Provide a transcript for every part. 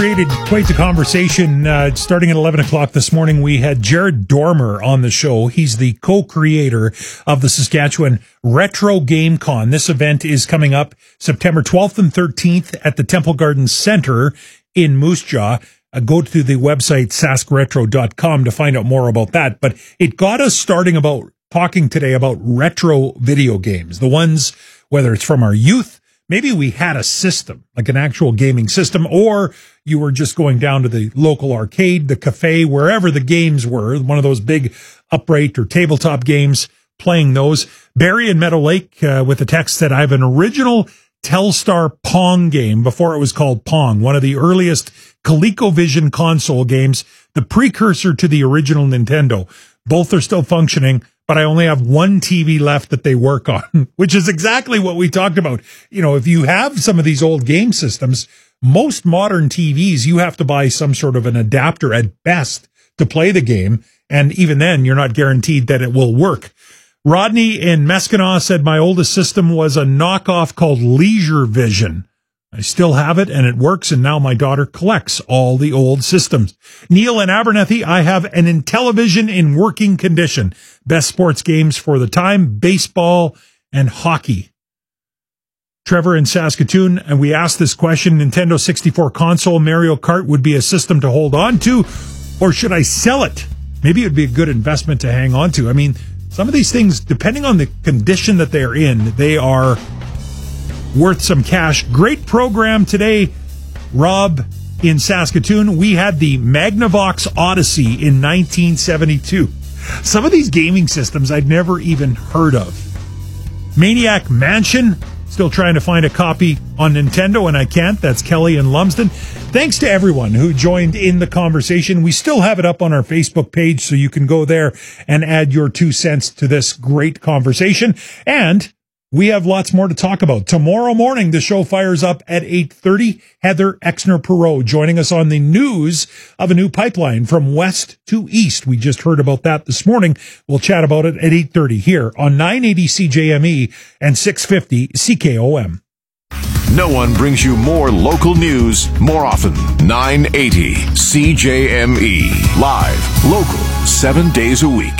Created quite the conversation. Starting at 11 o'clock this morning, we had Jared Dormer on the show. He's the co-creator of the Saskatchewan Retro Game Con. This event is coming up September 12th and 13th at the Temple Gardens Center in Moose Jaw. Go to the website saskretro.com to find out more about that. But it got us talking today about retro video games, the ones, whether it's from our youth, maybe we had a system, like an actual gaming system, or you were just going down to the local arcade, the cafe, wherever the games were, one of those big upright or tabletop games, playing those. Barry in Meadow Lake with a text said, I have an original Telstar Pong game before it was called Pong, one of the earliest ColecoVision console games, the precursor to the original Nintendo. Both are still functioning, but I only have one TV left that they work on, which is exactly what we talked about. You know, if you have some of these old game systems, most modern TVs, you have to buy some sort of an adapter at best to play the game. And even then, you're not guaranteed that it will work. Rodney in Meskenaw said, my oldest system was a knockoff called Leisure Vision. I still have it and it works, and now my daughter collects all the old systems. Neil in Abernethy, I have an Intellivision in working condition. Best sports games for the time, baseball and hockey. Trevor in Saskatoon, and we asked this question, Nintendo 64 console, Mario Kart would be a system to hold on to, or should I sell it? Maybe it would be a good investment to hang on to. I mean, some of these things, depending on the condition that they're in, they are worth some cash. Great program today, Rob in Saskatoon. We had the Magnavox Odyssey in 1972. Some of these gaming systems I'd never even heard of. Maniac Mansion, still trying to find a copy on Nintendo, and I can't. That's Kelly in Lumsden. Thanks to everyone who joined in the conversation. We still have it up on our Facebook page, so you can go there and add your 2 cents to this great conversation. And we have lots more to talk about. Tomorrow morning, the show fires up at 8:30. Heather Exner-Perot joining us on the news of a new pipeline from west to east. We just heard about that this morning. We'll chat about it at 8:30 here on 980 CJME and 650 CKOM. No one brings you more local news more often. 980 CJME. Live, local, 7 days a week.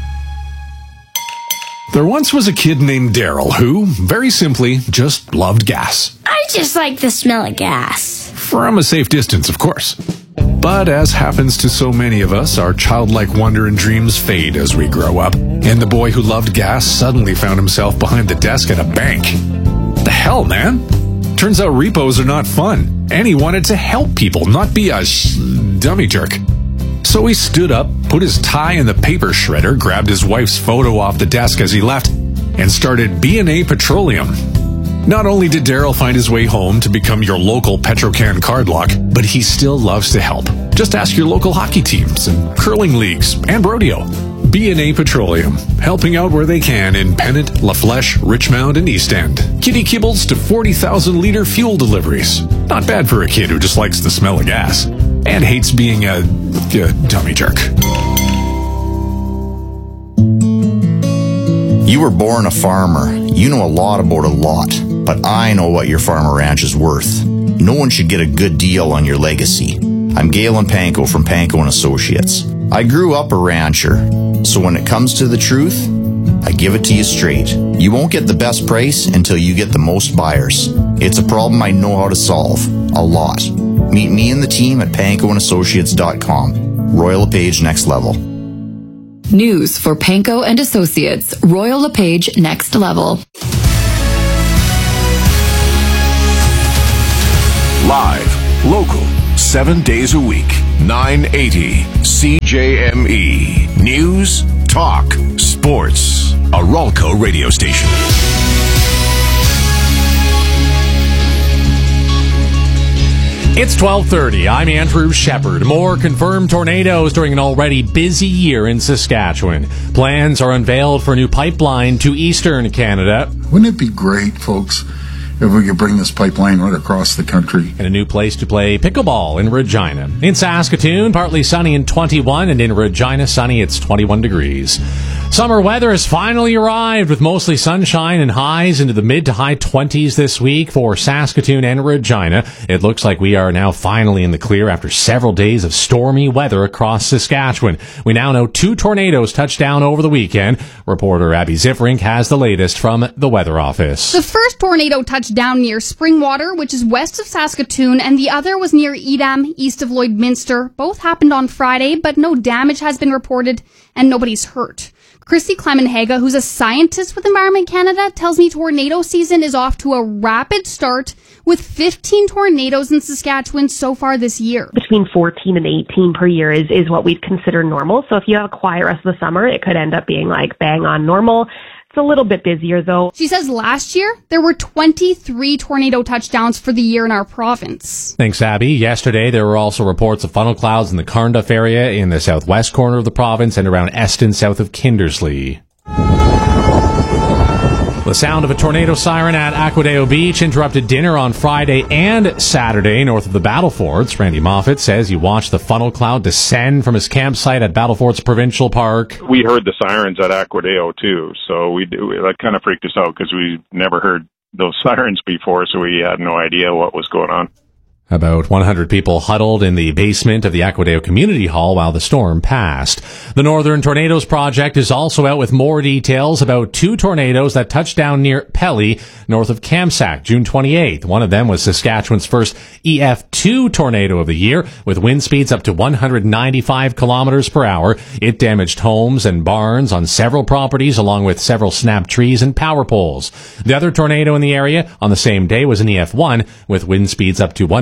There once was a kid named Daryl who, very simply, just loved gas. I just like the smell of gas. From a safe distance, of course. But as happens to so many of us, our childlike wonder and dreams fade as we grow up. And the boy who loved gas suddenly found himself behind the desk at a bank. The hell, man? Turns out repos are not fun. And he wanted to help people, not be a dummy jerk. So he stood up, put his tie in the paper shredder, grabbed his wife's photo off the desk as he left, and started B&A Petroleum. Not only did Daryl find his way home to become your local Petrocan card lock, but he still loves to help. Just ask your local hockey teams and curling leagues and rodeo. B&A Petroleum, helping out where they can in Pennant, La Flèche, Richmond, and East End. Kitty kibbles to 40,000-liter fuel deliveries. Not bad for a kid who just likes the smell of gas and hates being a dummy jerk. You were born a farmer. You know a lot about a lot, but I know what your farm or ranch is worth. No one should get a good deal on your legacy. I'm Galen Panko from Panko & Associates. I grew up a rancher, so when it comes to the truth, I give it to you straight. You won't get the best price until you get the most buyers. It's a problem I know how to solve. A lot. Meet me and the team at pankoandassociates.com. Royal LePage Next Level. News for Panko and Associates. Royal LePage Next Level. Live, local, 7 days a week. 980 CJME. News, talk, sports. A Ralco radio station. It's 12:30. I'm Andrew Shepard. More confirmed tornadoes during an already busy year in Saskatchewan. Plans are unveiled for a new pipeline to eastern Canada. Wouldn't it be great, folks, if we could bring this pipeline right across the country? And a new place to play pickleball in Regina. In Saskatoon, partly sunny and 21, and in Regina, sunny, it's 21 degrees. Summer weather has finally arrived with mostly sunshine and highs into the mid to high 20s this week for Saskatoon and Regina. It looks like we are now finally in the clear after several days of stormy weather across Saskatchewan. We now know 2 tornadoes touched down over the weekend. Reporter Abby Zifrink has the latest from the Weather Office. The first tornado touched down near Springwater, which is west of Saskatoon, and the other was near Edam, east of Lloydminster. Both happened on Friday, but no damage has been reported and nobody's hurt. Christy Clemenhaga, who's a scientist with Environment Canada, tells me tornado season is off to a rapid start with 15 tornadoes in Saskatchewan so far this year. Between 14 and 18 per year is what we'd consider normal. So if you have a quiet rest of the summer, it could end up being like bang on normal. It's a little bit busier, though. She says last year, there were 23 tornado touchdowns for the year in our province. Thanks, Abby. Yesterday, there were also reports of funnel clouds in the Carnduff area in the southwest corner of the province and around Eston, south of Kindersley. The sound of a tornado siren at Aquadeo Beach interrupted dinner on Friday and Saturday north of the Battleforts. Randy Moffat says he watched the funnel cloud descend from his campsite at Battleforts Provincial Park. We heard the sirens at Aquadeo too, so that kind of freaked us out because we never heard those sirens before, so we had no idea what was going on. About 100 people huddled in the basement of the Aquadeo Community Hall while the storm passed. The Northern Tornadoes Project is also out with more details about 2 tornadoes that touched down near Pelly, north of Kamsack, June 28th. One of them was Saskatchewan's first EF2 tornado of the year, with wind speeds up to 195 kilometers per hour. It damaged homes and barns on several properties, along with several snapped trees and power poles. The other tornado in the area on the same day was an EF1, with wind speeds up to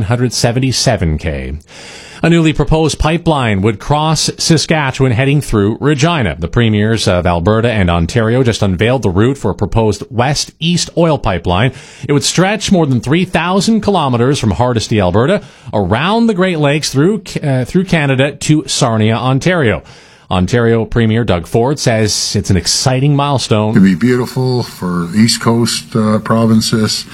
177 km. A newly proposed pipeline would cross Saskatchewan heading through Regina. The premiers of Alberta and Ontario just unveiled the route for a proposed west-east oil pipeline. It would stretch more than 3,000 kilometers from Hardisty, Alberta, around the Great Lakes through Canada to Sarnia, Ontario. Ontario Premier Doug Ford says it's an exciting milestone. It'd be beautiful for East Coast provinces.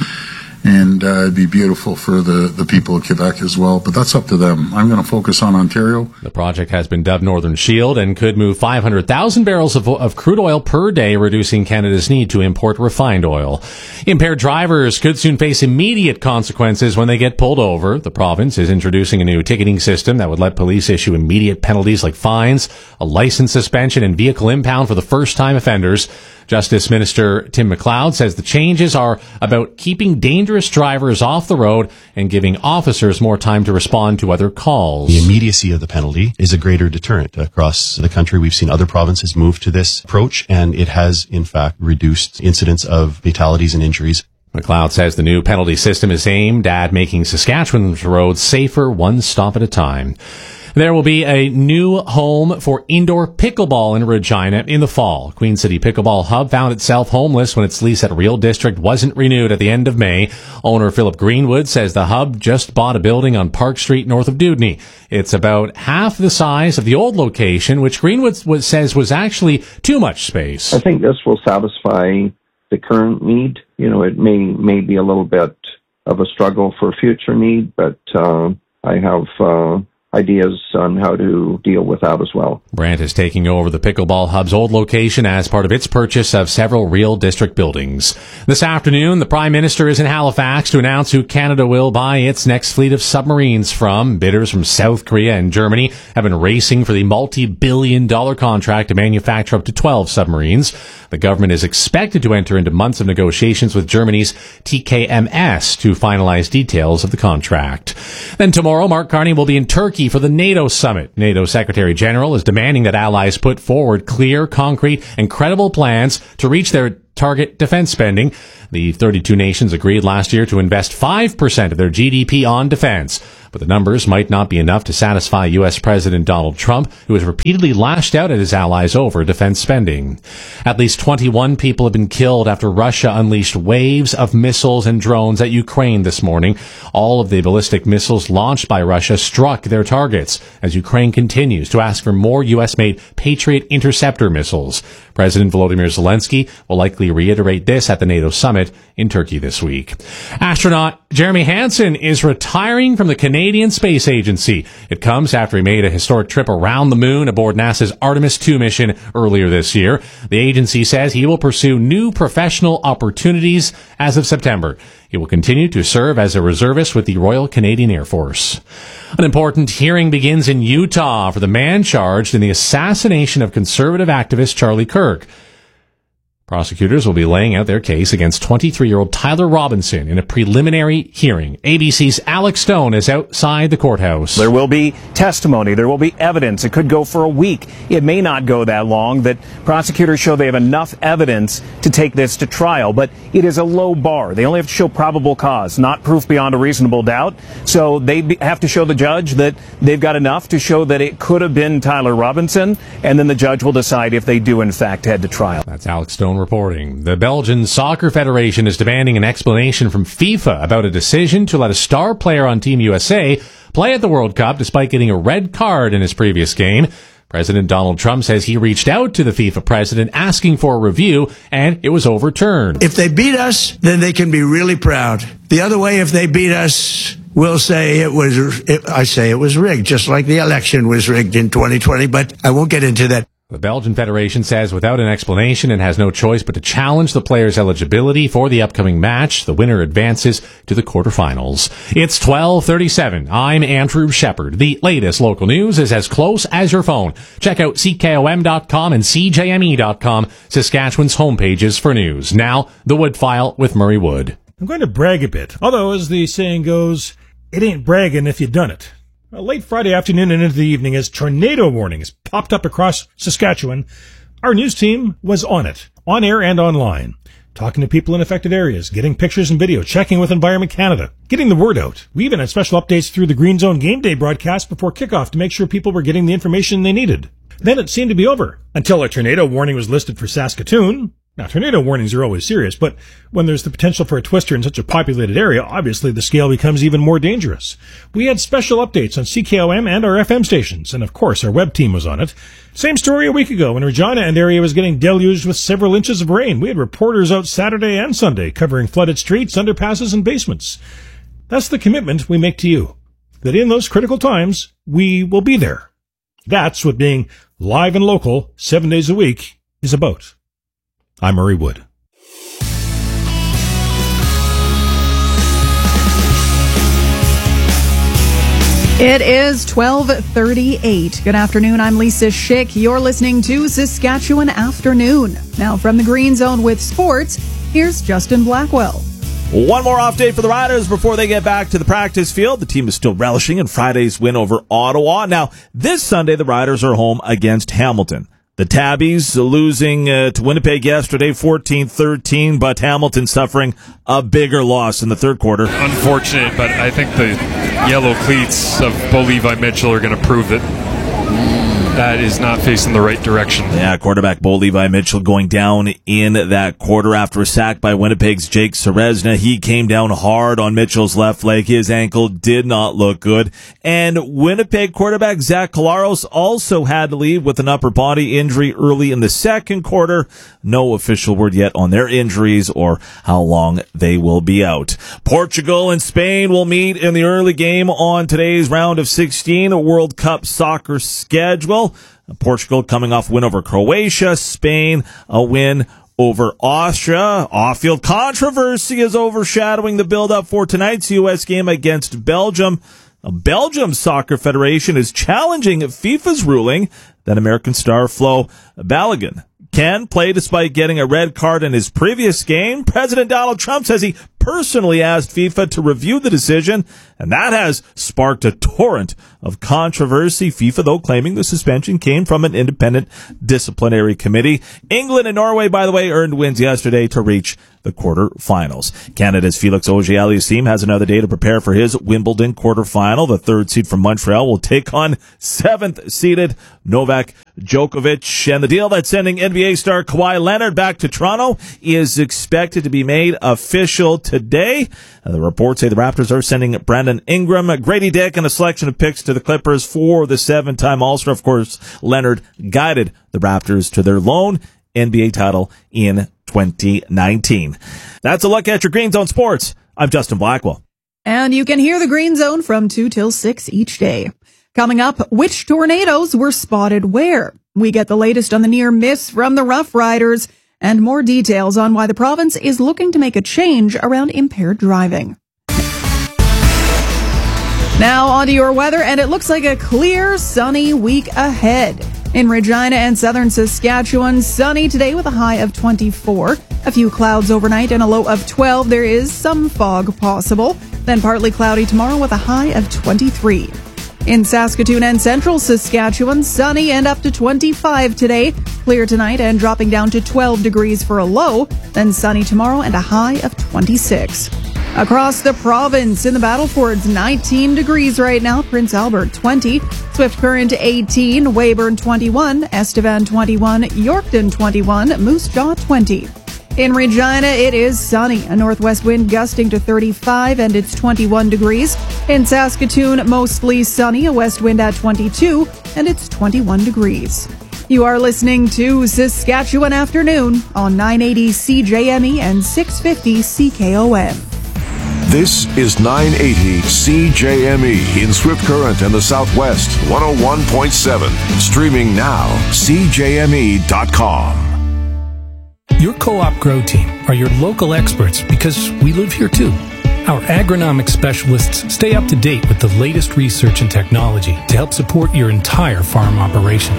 And it'd be beautiful for the people of Quebec as well. But that's up to them. I'm going to focus on Ontario. The project has been dubbed Northern Shield and could move 500,000 barrels of crude oil per day, reducing Canada's need to import refined oil. Impaired drivers could soon face immediate consequences when they get pulled over. The province is introducing a new ticketing system that would let police issue immediate penalties like fines, a license suspension, and vehicle impound for the first-time offenders. Justice Minister Tim McLeod says the changes are about keeping dangerous drivers off the road and giving officers more time to respond to other calls. The immediacy of the penalty is a greater deterrent. Across the country, we've seen other provinces move to this approach, and it has, in fact, reduced incidents of fatalities and injuries. McLeod says the new penalty system is aimed at making Saskatchewan's roads safer one stop at a time. There will be a new home for indoor pickleball in Regina in the fall. Queen City Pickleball Hub found itself homeless when its lease at Real District wasn't renewed at the end of May. Owner Philip Greenwood says the hub just bought a building on Park Street north of Dewdney. It's about half the size of the old location, which Greenwood says was actually too much space. I think this will satisfy the current need. You know, it may be a little bit of a struggle for future need, but I have ideas on how to deal with that as well. Brandt is taking over the Pickleball Hub's old location as part of its purchase of several Real District buildings. This afternoon, the Prime Minister is in Halifax to announce who Canada will buy its next fleet of submarines from. Bidders from South Korea and Germany have been racing for the multi-billion-dollar contract to manufacture up to 12 submarines. The government is expected to enter into months of negotiations with Germany's TKMS to finalize details of the contract. Then tomorrow, Mark Carney will be in Turkey for the NATO summit. NATO Secretary General is demanding that allies put forward clear, concrete, and credible plans to reach their target defense spending. The 32 nations agreed last year to invest 5% of their GDP on defense. But the numbers might not be enough to satisfy U.S. President Donald Trump, who has repeatedly lashed out at his allies over defense spending. At least 21 people have been killed after Russia unleashed waves of missiles and drones at Ukraine this morning. All of the ballistic missiles launched by Russia struck their targets, as Ukraine continues to ask for more U.S.-made Patriot interceptor missiles. President Volodymyr Zelensky will likely publicly reiterate this at the NATO summit in Turkey this week. Astronaut Jeremy Hansen is retiring from the Canadian Space Agency. It comes after he made a historic trip around the moon aboard NASA's Artemis II mission earlier this year. The agency says he will pursue new professional opportunities as of September. He will continue to serve as a reservist with the Royal Canadian Air Force. An important hearing begins in Utah for the man charged in the assassination of conservative activist Charlie Kirk. Prosecutors will be laying out their case against 23-year-old Tyler Robinson in a preliminary hearing. ABC's Alex Stone is outside the courthouse. There will be testimony. There will be evidence. It could go for a week. It may not go that long. That prosecutors show they have enough evidence to take this to trial. But it is a low bar. They only have to show probable cause, not proof beyond a reasonable doubt. So they have to show the judge that they've got enough to show that it could have been Tyler Robinson. And then the judge will decide if they do, in fact, head to trial. That's Alex Stone reporting. The Belgian Soccer Federation is demanding an explanation from FIFA about a decision to let a star player on Team USA play at the World Cup despite getting a red card in his previous game. President Donald Trump says he reached out to the FIFA president asking for a review, and it was overturned. If they beat us, then they can be really proud. The other way, if they beat us, we'll say it was rigged, just like the election was rigged in 2020, but I won't get into that. The Belgian Federation says without an explanation and has no choice but to challenge the player's eligibility for the upcoming match. The winner advances to the quarterfinals. It's 12:37. I'm Andrew Shepard. The latest local news is as close as your phone. Check out CKOM.com and CJME.com, Saskatchewan's homepages for news. Now, the Wood File with Murray Wood. I'm going to brag a bit, although as the saying goes, it ain't bragging if you done it. Late Friday afternoon and into the evening, as tornado warnings popped up across Saskatchewan, our news team was on it, on air and online, talking to people in affected areas, getting pictures and video, checking with Environment Canada, getting the word out. We even had special updates through the Green Zone Game Day broadcast before kickoff to make sure people were getting the information they needed. Then it seemed to be over, until a tornado warning was listed for Saskatoon. Now, tornado warnings are always serious, but when there's the potential for a twister in such a populated area, obviously the scale becomes even more dangerous. We had special updates on CKOM and our FM stations, and of course our web team was on it. Same story a week ago when Regina and area was getting deluged with several inches of rain. We had reporters out Saturday and Sunday covering flooded streets, underpasses, and basements. That's the commitment we make to you, that in those critical times, we will be there. That's what being live and local 7 days a week is about. I'm Murray Wood. It is 12:38. Good afternoon. I'm Lisa Schick. You're listening to Saskatchewan Afternoon. Now from the Green Zone with sports, here's Justin Blackwell. One more off day for the Riders before they get back to the practice field. The team is still relishing in Friday's win over Ottawa. Now, this Sunday, the Riders are home against Hamilton. The Tabbies losing to Winnipeg yesterday, 14-13, but Hamilton suffering a bigger loss in the third quarter. Unfortunate, but I think the yellow cleats of Bo Levi Mitchell are going to prove that that is not facing the right direction. Yeah, quarterback Bo Levi Mitchell going down in that quarter after a sack by Winnipeg's Jake Serezna. He came down hard on Mitchell's left leg. His ankle did not look good. And Winnipeg quarterback Zach Collaros also had to leave with an upper body injury early in the second quarter. No official word yet on their injuries or how long they will be out. Portugal and Spain will meet in the early game on today's round of 16 World Cup soccer schedule. Portugal coming off win over Croatia, Spain a win over Austria. Off-field controversy is overshadowing the build-up for tonight's U.S. game against Belgium. Belgium's Soccer Federation is challenging FIFA's ruling that American star Flo Balogun can play despite getting a red card in his previous game. President Donald Trump says he personally asked FIFA to review the decision, and that has sparked a torrent of controversy. FIFA, though, claiming the suspension came from an independent disciplinary committee. England and Norway, by the way, earned wins yesterday to reach the quarterfinals. Canada's Felix Auger-Aliassime has another day to prepare for his Wimbledon quarterfinal. The third seed from Montreal will take on seventh-seeded Novak Djokovic. And the deal that's sending NBA star Kawhi Leonard back to Toronto is expected to be made official today. The reports say the Raptors are sending Brandon Ingram, Grady Dick, and a selection of picks to the Clippers for the seven-time All-Star. Of course, Leonard guided the Raptors to their lone NBA title in 2019. That's a look at your Green Zone Sports. I'm Justin Blackwell. And you can hear the Green Zone from 2 till 6 each day. Coming up, which tornadoes were spotted where? We get the latest on the near miss from the Rough Riders and more details on why the province is looking to make a change around impaired driving. Now on to your weather, and it looks like a clear, sunny week ahead. In Regina and southern Saskatchewan, sunny today with a high of 24. A few clouds overnight and a low of 12. There is some fog possible. Then partly cloudy tomorrow with a high of 23. In Saskatoon and central Saskatchewan, sunny and up to 25 today. Clear tonight and dropping down to 12 degrees for a low. Then sunny tomorrow and a high of 26. Across the province, in the Battlefords, 19 degrees right now. Prince Albert, 20. Swift Current, 18. Weyburn, 21. Estevan, 21. Yorkton, 21. Moose Jaw, 20. In Regina, it is sunny. A northwest wind gusting to 35, and it's 21 degrees. In Saskatoon, mostly sunny. A west wind at 22, and it's 21 degrees. You are listening to Saskatchewan Afternoon on 980 CJME and 650 CKOM. This is 980 CJME in Swift Current and the Southwest, 101.7. Streaming now, CJME.com. Your Co-op Grow Team are your local experts because we live here too. Our agronomic specialists stay up to date with the latest research and technology to help support your entire farm operation.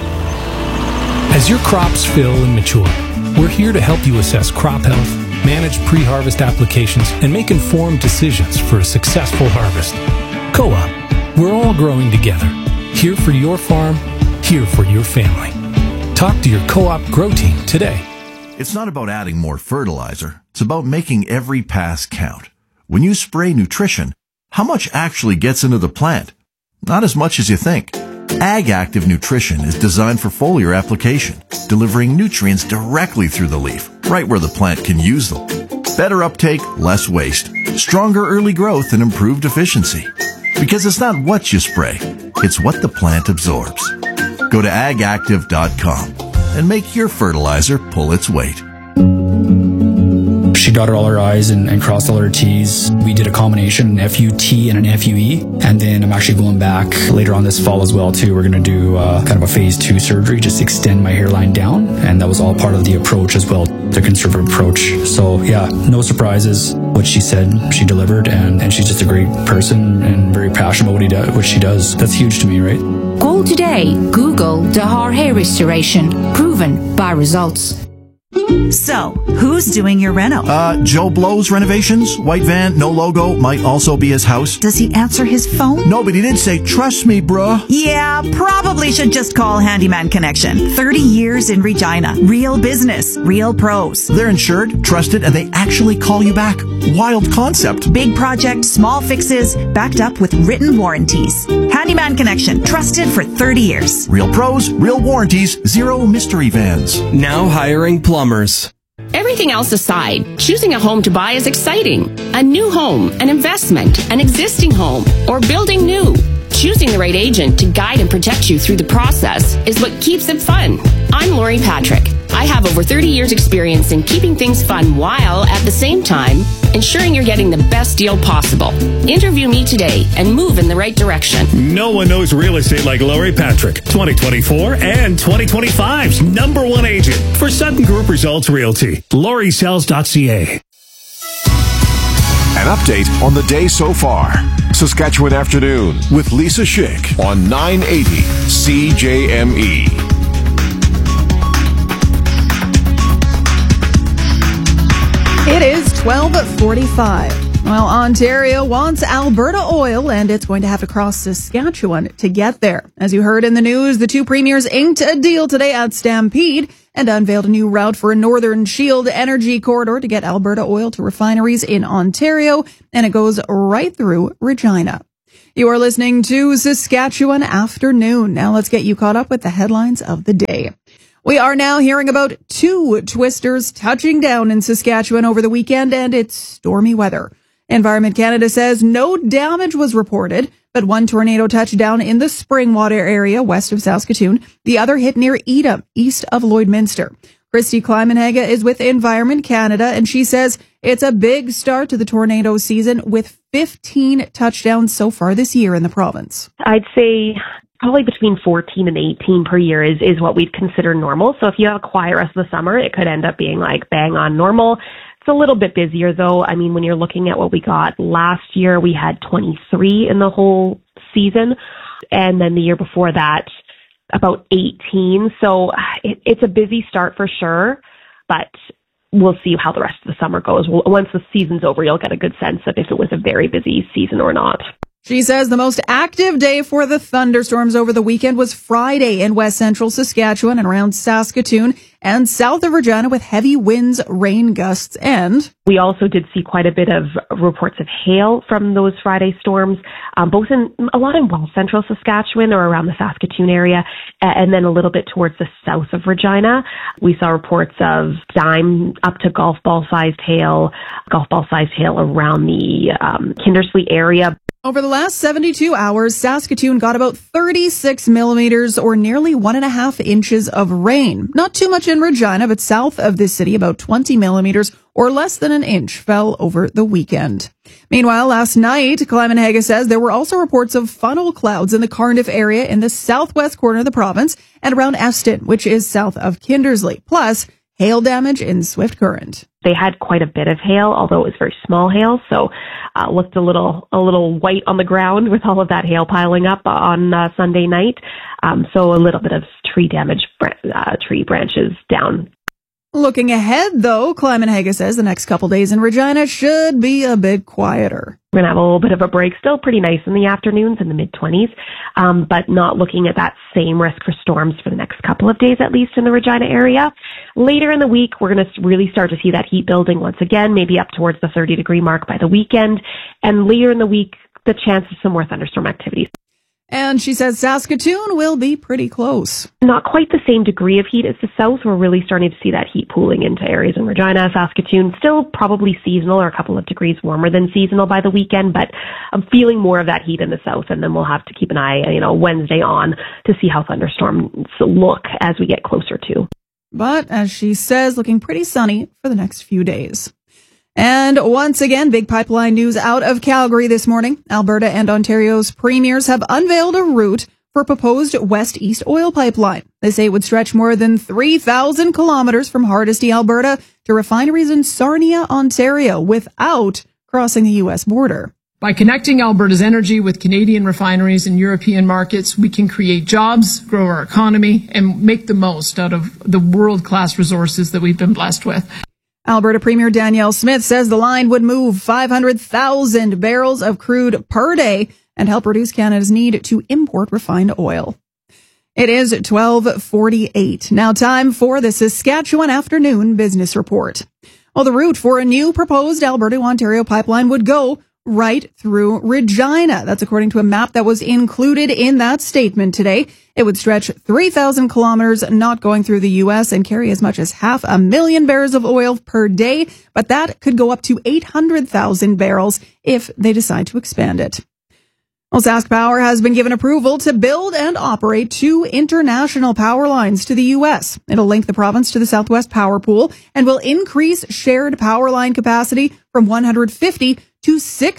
As your crops fill and mature, we're here to help you assess crop health, manage pre-harvest applications, and make informed decisions for a successful harvest. Co-op, we're all growing together. Here for your farm, here for your family. Talk to your Co-op Grow Team today. It's not about adding more fertilizer. It's about making every pass count. When you spray nutrition, how much actually gets into the plant? Not as much as you think. Ag Active Nutrition is designed for foliar application, delivering nutrients directly through the leaf, right where the plant can use them. Better uptake, less waste, stronger early growth, and improved efficiency. Because it's not what you spray, it's what the plant absorbs. Go to agactive.com and make your fertilizer pull its weight. She dotted all her I's and crossed all her T's. We did a combination, an FUT and an FUE. And then I'm actually going back later on this fall as well, too. We're going to do kind of a phase 2 surgery, just extend my hairline down. And that was all part of the approach as well, the conservative approach. So, yeah, no surprises. What she said, she delivered. And she's just a great person and very passionate about what she does. That's huge to me, right? Call today. Google Dahar Hair Restoration. Proven by results. So, who's doing your reno? Joe Blow's Renovations. White van, no logo, might also be his house. Does he answer his phone? No, but he did say, trust me, bruh. Yeah, probably should just call Handyman Connection. 30 years in Regina. Real business, real pros. They're insured, trusted, and they actually call you back. Wild concept. Big project, small fixes, backed up with written warranties. Handyman Connection, trusted for 30 years. Real pros, real warranties, zero mystery vans. Now hiring plumbers. Everything else aside, choosing a home to buy is exciting. A new home, an investment, an existing home, or building new. Choosing the right agent to guide and protect you through the process is what keeps it fun. I'm Lori Patrick. I have over 30 years experience in keeping things fun while, at the same time, ensuring you're getting the best deal possible. Interview me today and move in the right direction. No one knows real estate like Lori Patrick, 2024 and 2025's #1 agent for Sutton Group Results Realty. LoriSells.ca. An update on the day so far. Saskatchewan Afternoon with Lisa Schick on 980 CJME. It is 12:45. Well, Ontario wants Alberta oil, and it's going to have to cross Saskatchewan to get there. As you heard in the news, the two premiers inked a deal today at Stampede and unveiled a new route for a Northern Shield energy corridor to get Alberta oil to refineries in Ontario, and it goes right through Regina. You are listening to Saskatchewan Afternoon. Now let's get you caught up with the headlines of the day. We are now hearing about 2 twisters touching down in Saskatchewan over the weekend, and it's stormy weather. Environment Canada says no damage was reported, but one tornado touched down in the Springwater area west of Saskatoon. The other hit near Edam, east of Lloydminster. Christy Kleimenhage is with Environment Canada, and she says it's a big start to the tornado season with 15 touchdowns so far this year in the province. I'd say probably between 14 and 18 per year is what we'd consider normal. So if you have a quiet rest of the summer, it could end up being like bang on normal. It's a little bit busier though. I mean, when you're looking at what we got last year, we had 23 in the whole season. And then the year before that, about 18. So it's a busy start for sure, but we'll see how the rest of the summer goes. Once the season's over, you'll get a good sense of if it was a very busy season or not. She says the most active day for the thunderstorms over the weekend was Friday in west central Saskatchewan and around Saskatoon and south of Regina with heavy winds, rain gusts, and we also did see quite a bit of reports of hail from those Friday storms, both a lot in west central Saskatchewan or around the Saskatoon area, and then a little bit towards the south of Regina. We saw reports of dime up to golf ball sized hail around the Kindersley area. Over the last 72 hours, Saskatoon got about 36 millimeters or nearly 1.5 inches of rain. Not too much in Regina, but south of this city, about 20 millimeters or less than an inch fell over the weekend. Meanwhile, last night, Kleimenhage says there were also reports of funnel clouds in the Cardiff area in the southwest corner of the province and around Eston, which is south of Kindersley, plus hail damage in Swift Current. They had quite a bit of hail, although it was very small hail, so looked a little white on the ground with all of that hail piling up on Sunday night. So a little bit of tree damage, tree branches down. Looking ahead, though, Kleimenhage says the next couple days in Regina should be a bit quieter. We're going to have a little bit of a break. Still pretty nice in the afternoons in the mid-20s, but not looking at that same risk for storms for the next couple of days, at least in the Regina area. Later in the week, we're going to really start to see that heat building once again, maybe up towards the 30-degree mark by the weekend. And later in the week, the chance of some more thunderstorm activity. And she says Saskatoon will be pretty close. Not quite the same degree of heat as the south. We're really starting to see that heat pooling into areas in Regina, Saskatoon. Still probably seasonal or a couple of degrees warmer than seasonal by the weekend, but I'm feeling more of that heat in the south. And then we'll have to keep an eye, Wednesday on to see how thunderstorms look as we get closer to. But as she says, looking pretty sunny for the next few days. And once again, big pipeline news out of Calgary this morning. Alberta and Ontario's premiers have unveiled a route for a proposed west-east oil pipeline. They say it would stretch more than 3,000 kilometers from Hardisty, Alberta to refineries in Sarnia, Ontario, without crossing the U.S. border. By connecting Alberta's energy with Canadian refineries and European markets, we can create jobs, grow our economy, and make the most out of the world-class resources that we've been blessed with. Alberta Premier Danielle Smith says the line would move 500,000 barrels of crude per day and help reduce Canada's need to import refined oil. It is 12:48. Now time for the Saskatchewan Afternoon Business Report. Well, the route for a new proposed Alberta-Ontario pipeline would go right through Regina. That's according to a map that was included in that statement today. It would stretch 3,000 kilometers, not going through the U.S., and carry as much as 500,000 barrels of oil per day. But that could go up to 800,000 barrels if they decide to expand it. Well, Sask Power has been given approval to build and operate 2 international power lines to the U.S. It'll link the province to the Southwest Power Pool and will increase shared power line capacity from 150 to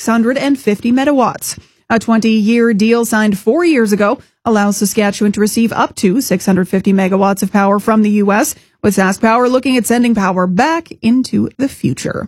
650 megawatts. A 20-year deal signed 4 years ago allows Saskatchewan to receive up to 650 megawatts of power from the U.S., with Sask Power looking at sending power back into the future.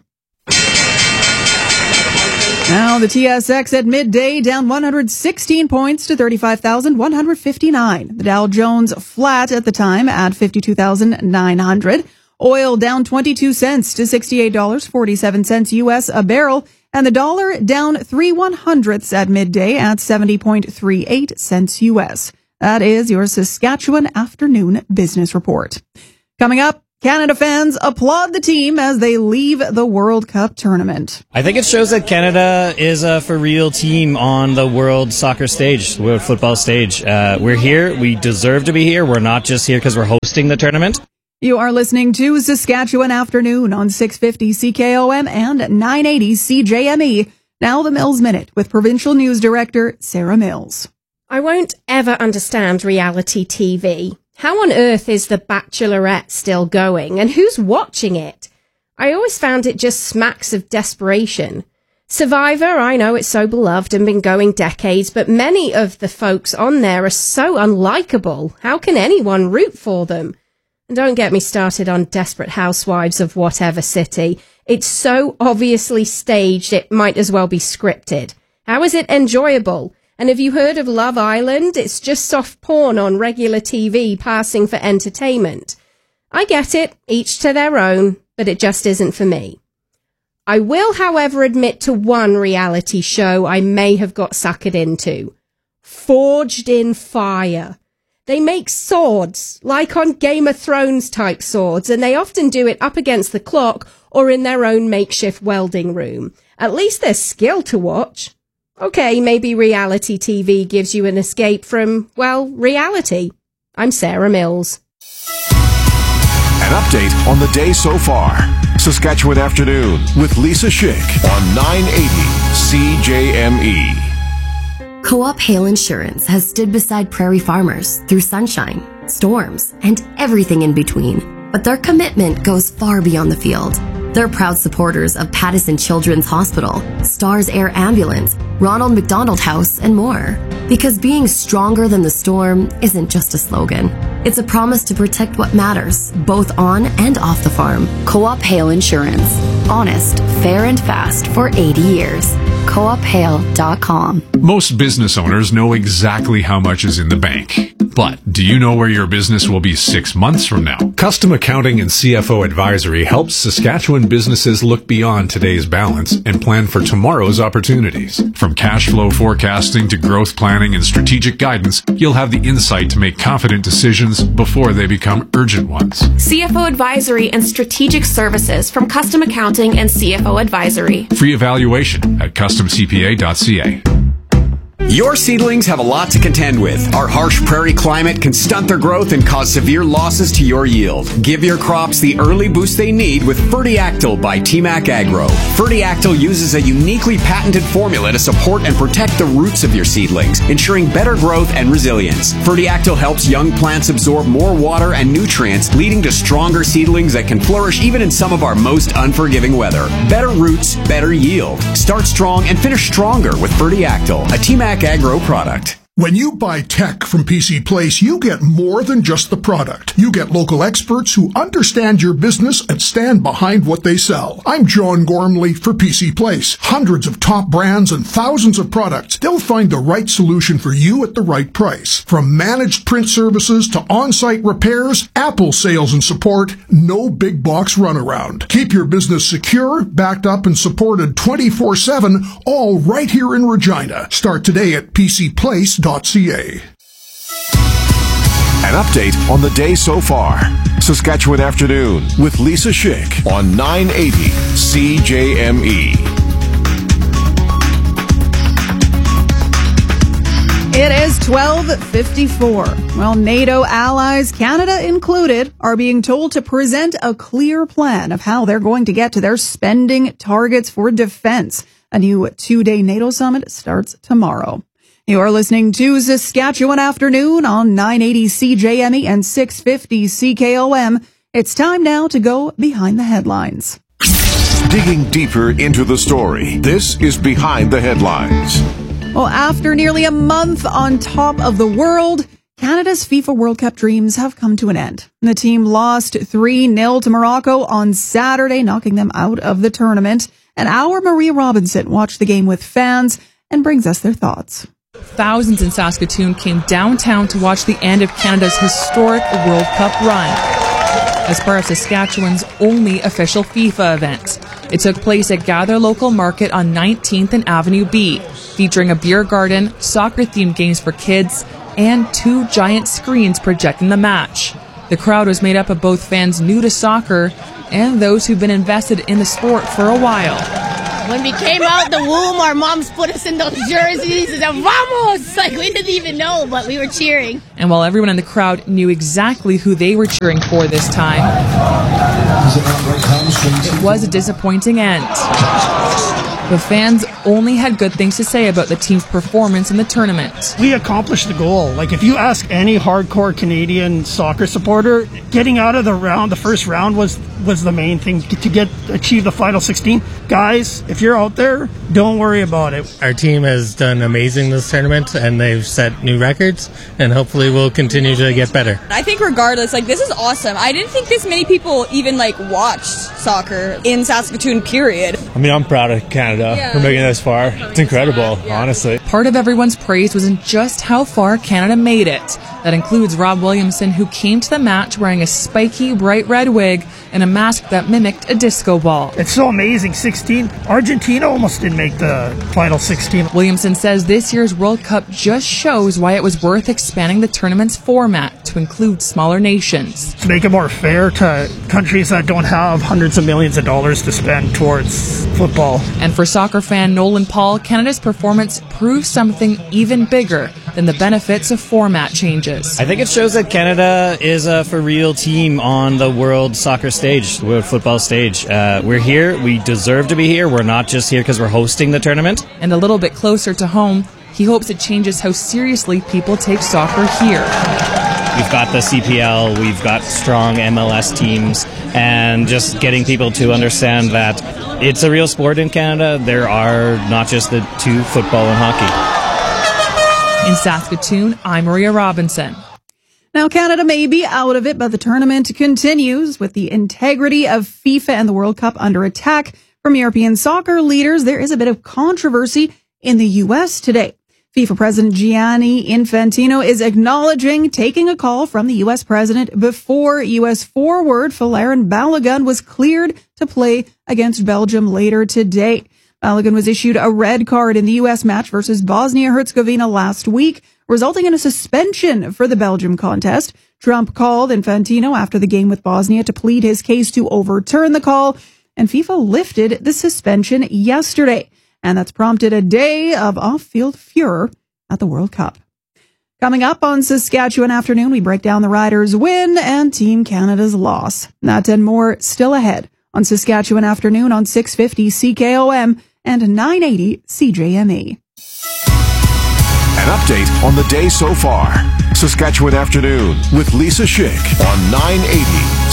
Now, the TSX at midday down 116 points to 35,159. The Dow Jones flat at the time at 52,900. Oil down 22 cents to $68.47 U.S. a barrel. And the dollar down 3/100ths at midday at 70.38 cents U.S. That is your Saskatchewan Afternoon Business Report. Coming up, Canada fans applaud the team as they leave the World Cup tournament. I think it shows that Canada is a for real team on the world soccer stage, world football stage. We're here. We deserve to be here. We're not just here because we're hosting the tournament. You are listening to Saskatchewan Afternoon on 650 CKOM and 980 CJME. Now the Mills Minute with Provincial News Director Sarah Mills. I won't ever understand reality TV. How on earth is The Bachelorette still going, and who's watching it? I always found it just smacks of desperation. Survivor, I know it's so beloved and been going decades, but many of the folks on there are so unlikable. How can anyone root for them? And don't get me started on Desperate Housewives of whatever city. It's so obviously staged, it might as well be scripted. How is it enjoyable? And have you heard of Love Island? It's just soft porn on regular TV passing for entertainment. I get it, each to their own, but it just isn't for me. I will, however, admit to one reality show I may have got suckered into. Forged in Fire. They make swords, like on Game of Thrones type swords, and they often do it up against the clock or in their own makeshift welding room. At least there's skill to watch. Okay, maybe reality TV gives you an escape from, well, reality. I'm Sarah Mills. An update on the day so far. Saskatchewan Afternoon with Lisa Schick on 980 CJME. Co-op Hail Insurance has stood beside prairie farmers through sunshine, storms, and everything in between. But their commitment goes far beyond the field. They're proud supporters of Pattison Children's Hospital, Stars Air Ambulance, Ronald McDonald House, and more. Because being stronger than the storm isn't just a slogan. It's a promise to protect what matters, both on and off the farm. Co-op Hail Insurance. Honest, fair, and fast for 80 years. CoopHail.com. Most business owners know exactly how much is in the bank. But do you know where your business will be 6 months from now? Custom Accounting and CFO Advisory helps Saskatchewan businesses look beyond today's balance and plan for tomorrow's opportunities. From cash flow forecasting to growth planning and strategic guidance, you'll have the insight to make confident decisions before they become urgent ones. CFO Advisory and Strategic Services from Custom Accounting and CFO Advisory. Free evaluation at customcpa.ca. Your seedlings have a lot to contend with. Our harsh prairie climate can stunt their growth and cause severe losses to your yield. Give your crops the early boost they need with Fertiactyl by TMAC Agro. Fertiactyl uses a uniquely patented formula to support and protect the roots of your seedlings, ensuring better growth and resilience. Fertiactyl helps young plants absorb more water and nutrients, leading to stronger seedlings that can flourish even in some of our most unforgiving weather. Better roots, better yield. Start strong and finish stronger with Fertiactyl, a TMAC Agro product. When you buy tech from PC Place, you get more than just the product. You get local experts who understand your business and stand behind what they sell. I'm John Gormley for PC Place. Hundreds of top brands and thousands of products. They'll find the right solution for you at the right price. From managed print services to on-site repairs, Apple sales and support, no big box runaround. Keep your business secure, backed up, and supported 24/7, all right here in Regina. Start today at PCPlace.ca. An update on the day so far. Saskatchewan Afternoon with Lisa Schick on 980 CJME. It is 12:54. Well, NATO allies, Canada included, are being told to present a clear plan of how they're going to get to their spending targets for defense. A new 2-day NATO summit starts tomorrow. You are listening to Saskatchewan Afternoon on 980 CJME and 650 CKOM. It's time now to go behind the headlines. Digging deeper into the story, this is Behind the Headlines. Well, after nearly a month on top of the world, Canada's FIFA World Cup dreams have come to an end. The team lost 3-0 to Morocco on Saturday, knocking them out of the tournament. And our Maria Robinson watched the game with fans and brings us their thoughts. Thousands in Saskatoon came downtown to watch the end of Canada's historic World Cup run as part of Saskatchewan's only official FIFA event. It took place at Gather Local Market on 19th and Avenue B, featuring a beer garden, soccer-themed games for kids, and 2 giant screens projecting the match. The crowd was made up of both fans new to soccer and those who've been invested in the sport for a while. When we came out the womb, our moms put us in those jerseys and said, "Vamos!" Like, we didn't even know, but we were cheering. And while everyone in the crowd knew exactly who they were cheering for this time, it was a disappointing end. but fans only had good things to say about the team's performance in the tournament. We accomplished the goal. Like, if you ask any hardcore Canadian soccer supporter, getting out of the first round was the main thing to achieve the final 16. Guys, if you're out there, don't worry about it. Our team has done amazing this tournament, and they've set new records, and hopefully we'll continue to get better. I think regardless, this is awesome. I didn't think this many people even watched soccer in Saskatoon, period. I mean, I'm proud of Canada for making it this far. It's incredible, honestly. Part of everyone's praise was in just how far Canada made it. That includes Rob Williamson, who came to the match wearing a spiky, bright red wig and a mask that mimicked a disco ball. It's so amazing. 16. Argentina almost didn't make the final 16. Williamson says this year's World Cup just shows why it was worth expanding the tournament's format to include smaller nations. To make it more fair to countries that don't have hundreds of millions of dollars to spend towards football. And for soccer fan Nolan Paul, Canada's performance proves something even bigger than the benefits of format changes. I think it shows that Canada is a for real team on the world soccer stage, the world football stage. We're here. We deserve to be here. We're not just here because we're hosting the tournament. And a little bit closer to home, he hopes it changes how seriously people take soccer here. We've got the CPL, we've got strong MLS teams, and just getting people to understand that it's a real sport in Canada. There are not just the two, football and hockey. In Saskatoon, I'm Maria Robinson. Now, Canada may be out of it, but the tournament continues with the integrity of FIFA and the World Cup under attack from European soccer leaders. There is a bit of controversy in the U.S. today. FIFA President Gianni Infantino is acknowledging taking a call from the U.S. president before U.S. forward Folarin Balogun was cleared to play against Belgium later today. Balogun was issued a red card in the U.S. match versus Bosnia-Herzegovina last week, resulting in a suspension for the Belgium contest. Trump called Infantino after the game with Bosnia to plead his case to overturn the call, and FIFA lifted the suspension yesterday. And that's prompted a day of off-field furor at the World Cup. Coming up on Saskatchewan Afternoon, we break down the Riders' win and Team Canada's loss. That and more still ahead on Saskatchewan Afternoon on 650 CKOM and 980 CJME. An update on the day so far. Saskatchewan Afternoon with Lisa Schick on 980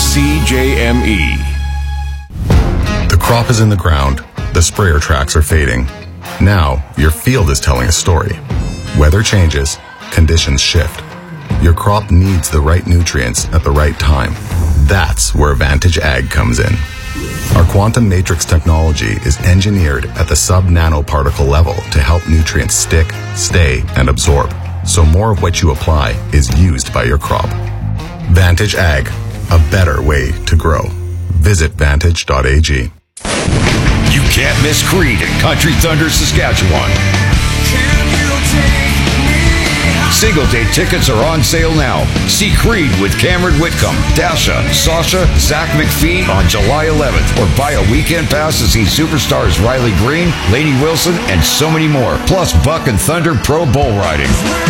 CJME. The crop is in the ground. The sprayer tracks are fading. Now, your field is telling a story. Weather changes, conditions shift. Your crop needs the right nutrients at the right time. That's where Vantage Ag comes in. Our quantum matrix technology is engineered at the sub-nanoparticle level to help nutrients stick, stay, and absorb, so more of what you apply is used by your crop. Vantage Ag, a better way to grow. Visit vantage.ag. You can't miss Creed at Country Thunder, Saskatchewan. Single-day tickets are on sale now. See Creed with Cameron Whitcomb, Dasha, Sasha, Zach McPhee on July 11th, or buy a weekend pass to see superstars Riley Green, Lady Wilson, and so many more. Plus Buck and Thunder Pro Bull Riding.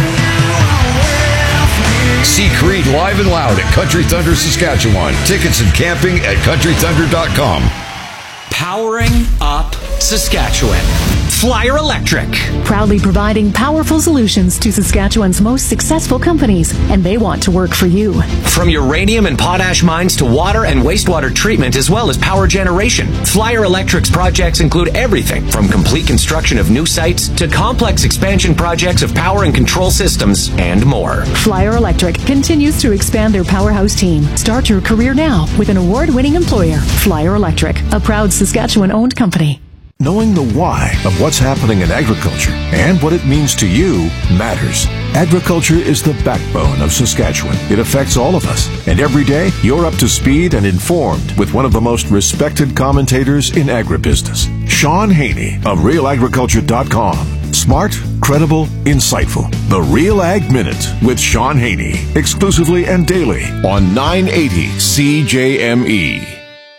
See Creed live and loud at Country Thunder, Saskatchewan. Tickets and camping at countrythunder.com. Powering up Saskatchewan. Flyer Electric. Proudly providing powerful solutions to Saskatchewan's most successful companies, and they want to work for you. From uranium and potash mines to water and wastewater treatment, as well as power generation, Flyer Electric's projects include everything from complete construction of new sites to complex expansion projects of power and control systems and more. Flyer Electric continues to expand their powerhouse team. Start your career now with an award-winning employer, Flyer Electric, a proud Saskatchewan-owned company. Knowing the why of what's happening in agriculture and what it means to you matters. Agriculture is the backbone of Saskatchewan. It affects all of us. And every day, you're up to speed and informed with one of the most respected commentators in agribusiness, Sean Haney of RealAgriculture.com. Smart, credible, insightful. The Real Ag Minute with Sean Haney. Exclusively and daily on 980 CJME.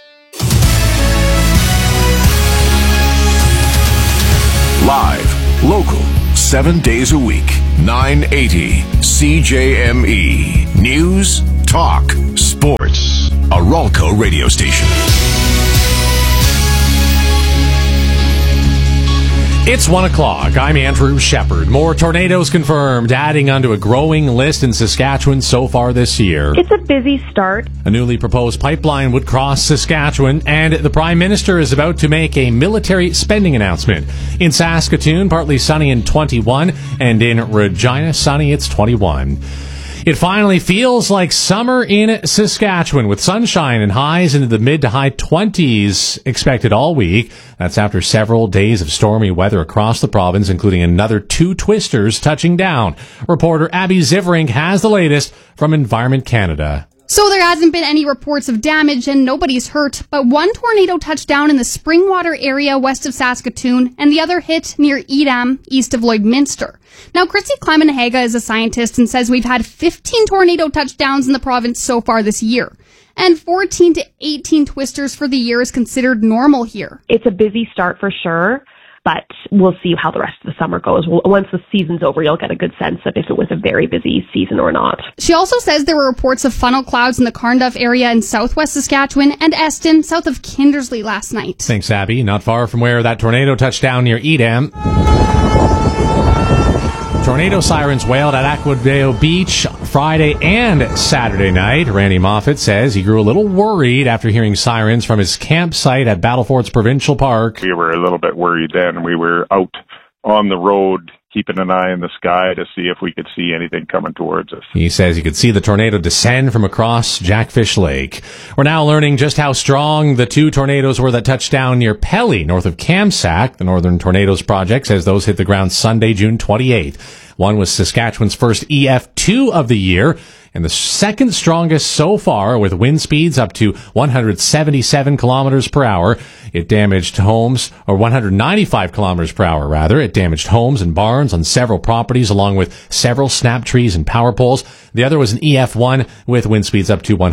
Live, local, 7 days a week, 980 CJME. News, talk, sports. A Ralco radio station. It's 1 o'clock. I'm Andrew Shepard. More tornadoes confirmed, adding onto a growing list in Saskatchewan so far this year. It's a busy start. A newly proposed pipeline would cross Saskatchewan, and the Prime Minister is about to make a military spending announcement. In Saskatoon, partly sunny and 21, and in Regina, sunny, it's 21. It finally feels like summer in Saskatchewan, with sunshine and highs into the mid to high 20s expected all week. That's after several days of stormy weather across the province, including another 2 twisters touching down. Reporter Abby Ziverink has the latest from Environment Canada. So there hasn't been any reports of damage and nobody's hurt, but one tornado touched down in the Springwater area west of Saskatoon and the other hit near Edam, east of Lloydminster. Now, Chrissy Kleiman-Haga is a scientist and says we've had 15 tornado touchdowns in the province so far this year. And 14 to 18 twisters for the year is considered normal here. It's a busy start for sure, but we'll see how the rest of the summer goes. Once the season's over, you'll get a good sense of if it was a very busy season or not. She also says there were reports of funnel clouds in the Carnduff area in southwest Saskatchewan and Eston, south of Kindersley last night. Thanks, Abby. Not far from where that tornado touched down near Edam. Tornado sirens wailed at Aquadale Beach Friday and Saturday night. Randy Moffat says he grew a little worried after hearing sirens from his campsite at Battlefords Provincial Park. We were a little bit worried then. We were out on the road keeping an eye in the sky to see if we could see anything coming towards us. He says he could see the tornado descend from across Jackfish Lake. We're now learning just how strong the 2 tornadoes were that touched down near Pelly, north of Kamsack. The Northern Tornadoes Project says those hit the ground Sunday, June 28th. One was Saskatchewan's first EF2 of the year, and the second strongest so far, with wind speeds up to 177 kilometers per hour. It damaged homes, or 195 kilometers per hour, rather. It damaged homes and barns on several properties, along with several snap trees and power poles. The other was an EF1 with wind speeds up to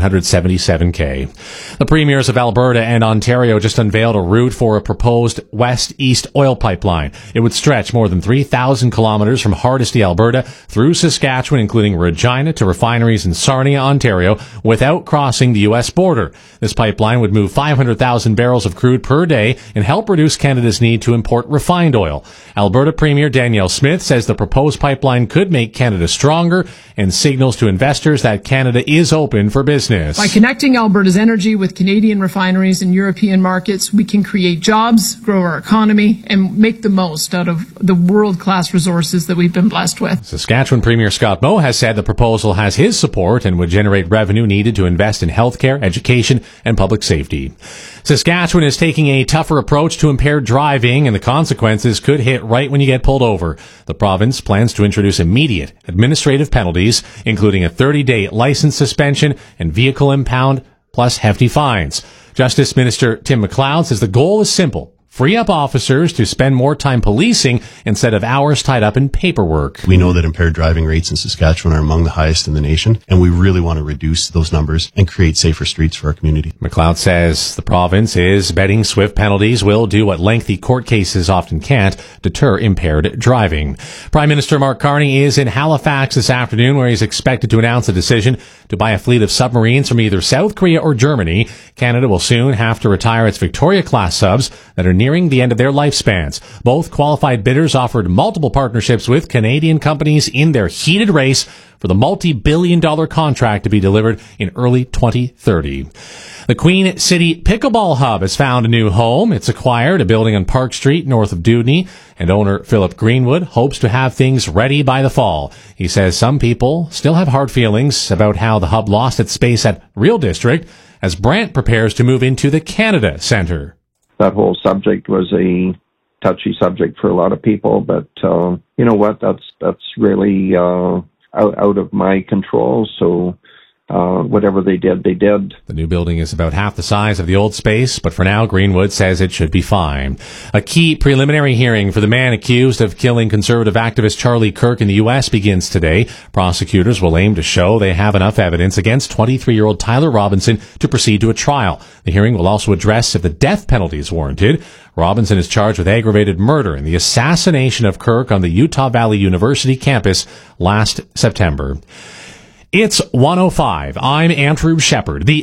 177k. The premiers of Alberta and Ontario just unveiled a route for a proposed west-east oil pipeline. It would stretch more than 3,000 kilometers from Hardisty, Alberta, through Saskatchewan, including Regina, to refineries in Sarnia, Ontario, without crossing the U.S. border. This pipeline would move 500,000 barrels of crude per day and help reduce Canada's need to import refined oil. Alberta Premier Danielle Smith says the proposed pipeline could make Canada stronger and signals to investors that Canada is open for business. By connecting Alberta's energy with Canadian refineries and European markets, we can create jobs, grow our economy, and make the most out of the world-class resources that we've been blessed with. Saskatchewan Premier Scott Moe has said the proposal has his support and would generate revenue needed to invest in healthcare, education, and public safety. Saskatchewan is taking a tougher approach to impaired driving, and the consequences could hit right when you get pulled over. The province plans to introduce immediate administrative penalties, including a 30-day license suspension and vehicle impound, plus hefty fines. Justice Minister Tim McLeod says the goal is simple: free up officers to spend more time policing instead of hours tied up in paperwork. We know that impaired driving rates in Saskatchewan are among the highest in the nation, and we really want to reduce those numbers and create safer streets for our community. McLeod says the province is betting swift penalties will do what lengthy court cases often can't: deter impaired driving. Prime Minister Mark Carney is in Halifax this afternoon, where he's expected to announce a decision to buy a fleet of submarines from either South Korea or Germany. Canada will soon have to retire its Victoria-class subs that are nearing the end of their lifespans. Both qualified bidders offered multiple partnerships with Canadian companies in their heated race for the multi-billion-dollar contract to be delivered in early 2030. The Queen City Pickleball Hub has found a new home. It's acquired a building on Park Street north of Dewdney, and owner Philip Greenwood hopes to have things ready by the fall. He says some people still have hard feelings about how the hub lost its space at Real District as Brant prepares to move into the Canada Centre. That whole subject was a touchy subject for a lot of people, but you know what? That's really out of my control. So whatever they did, they did. The new building is about half the size of the old space, but for now, Greenwood says it should be fine. A key preliminary hearing for the man accused of killing conservative activist Charlie Kirk in the U.S. begins today. Prosecutors will aim to show they have enough evidence against 23-year-old Tyler Robinson to proceed to a trial. The hearing will also address if the death penalty is warranted. Robinson is charged with aggravated murder in the assassination of Kirk on the Utah Valley University campus last September. It's 1:05. I'm Andrew Shepard. The